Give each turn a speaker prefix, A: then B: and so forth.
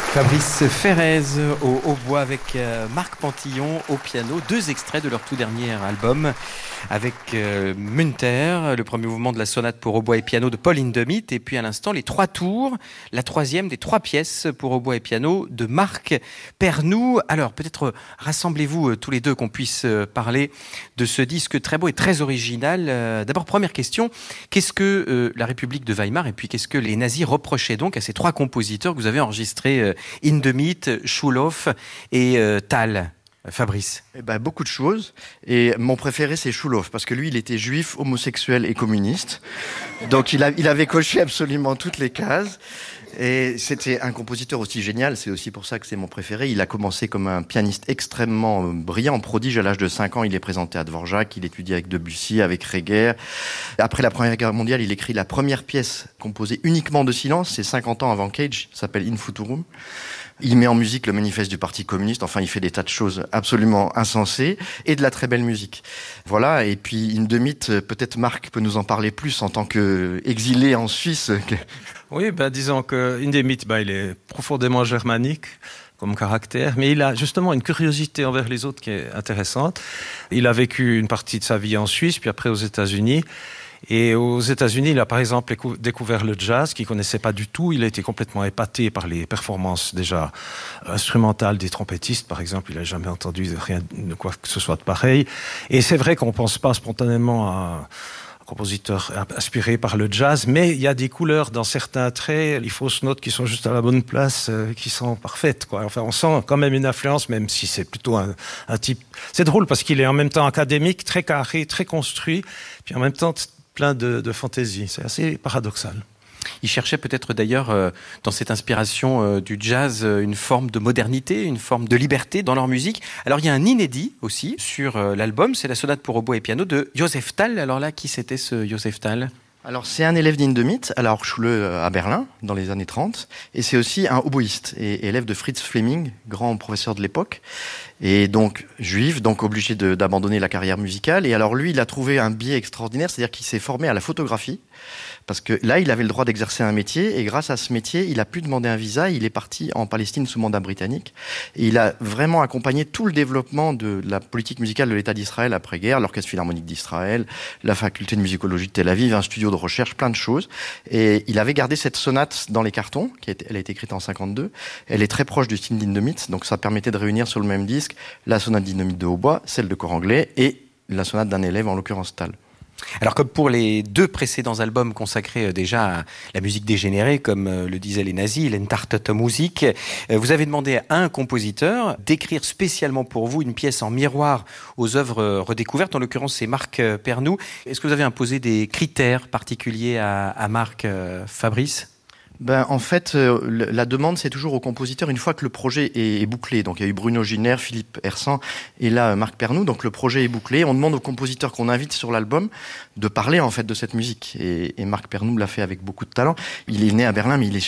A: Fabrice Ferrez au hautbois avec Marc Pantillon au piano. 2 extraits de leur tout dernier album avec Munter, le premier mouvement de la sonate pour hautbois et piano de Paul Hindemith, et puis à l'instant les 3 tours, la 3e des 3 pièces pour hautbois et piano de Marc Pernoud. Alors peut-être rassemblez-vous tous les deux qu'on puisse parler de ce disque très beau et très original. D'abord, première question, qu'est-ce que la République de Weimar et puis qu'est-ce que les nazis reprochaient donc à ces 3 compositeurs que vous avez enregistrés, Hindemith, Schulhoff et Thal? Fabrice.
B: Beaucoup de choses. Et mon préféré, c'est Schulhoff, parce que lui, il était juif, homosexuel et communiste. Donc il avait coché absolument toutes les cases. Et c'était un compositeur aussi génial, c'est aussi pour ça que c'est mon préféré. Il a commencé comme un pianiste extrêmement brillant, prodige. À l'âge de 5 ans, il est présenté à Dvorak, il étudie avec Debussy, avec Reger. Après la Première Guerre mondiale, il écrit la première pièce composée uniquement de silence, c'est 50 ans avant Cage, ça s'appelle In Futurum. Il met en musique le manifeste du Parti communiste, enfin il fait des tas de choses absolument insensées, et de la très belle musique. Voilà, et puis Hindemith, peut-être Marc peut nous en parler plus en tant qu'exilé en Suisse.
C: Oui, disons que Hindemith, il est profondément germanique comme caractère, mais il a justement une curiosité envers les autres qui est intéressante. Il a vécu une partie de sa vie en Suisse, puis après aux États-Unis. Et aux États-Unis, il a par exemple découvert le jazz qu'il connaissait pas du tout. Il a été complètement épaté par les performances déjà instrumentales des trompettistes, par exemple. Il n'a jamais entendu rien de quoi que ce soit de pareil. Et c'est vrai qu'on pense pas spontanément à un compositeur inspiré par le jazz, mais il y a des couleurs dans certains traits, les fausses notes qui sont juste à la bonne place, qui sont parfaites, quoi. Enfin, on sent quand même une influence, même si c'est plutôt un type. C'est drôle parce qu'il est en même temps académique, très carré, très construit, puis en même temps plein de fantaisie. C'est assez paradoxal.
A: Il cherchait peut-être d'ailleurs dans cette inspiration du jazz une forme de modernité, une forme de liberté dans leur musique. Alors il y a un inédit aussi sur l'album, c'est la sonate pour hautbois et piano de Joseph Thal. Alors là, qui c'était ce Joseph Thal ?
B: Alors c'est un élève d'Hindemith à la Hochschule à Berlin dans les années 30, et c'est aussi un hautboïste et élève de Fritz Fleming, grand professeur de l'époque, et donc juif, donc obligé d'abandonner la carrière musicale. Et alors lui, il a trouvé un biais extraordinaire, c'est-à-dire qu'il s'est formé à la photographie, parce que là, il avait le droit d'exercer un métier, et grâce à ce métier, il a pu demander un visa. Il est parti en Palestine sous mandat britannique, et il a vraiment accompagné tout le développement de la politique musicale de l'État d'Israël après-guerre, l'Orchestre Philharmonique d'Israël, la faculté de musicologie de Tel Aviv, un studio de recherche, plein de choses. Et il avait gardé cette sonate dans les cartons, elle a été écrite en 52. Elle est très proche du style d'Hindemith, donc ça permettait de réunir sur le même disque la sonate d'Hindemith de hautbois, celle de cor anglais, et la sonate d'un élève, en l'occurrence Thal.
A: Alors comme pour les 2 précédents albums consacrés déjà à la musique dégénérée, comme le disaient les nazis, l'Entartete Musik, vous avez demandé à un compositeur d'écrire spécialement pour vous une pièce en miroir aux œuvres redécouvertes. En l'occurrence, c'est Marc Pernoud. Est-ce que vous avez imposé des critères particuliers à Marc, Fabrice ?
B: En fait, la demande, c'est toujours au compositeur une fois que le projet est bouclé. Donc, il y a eu Bruno Giner, Philippe Hersan et là, Marc Pernoud. Donc, le projet est bouclé. On demande au compositeur qu'on invite sur l'album de parler, en fait, de cette musique. Et Marc Pernoud l'a fait avec beaucoup de talent. Il est né à Berlin, mais il est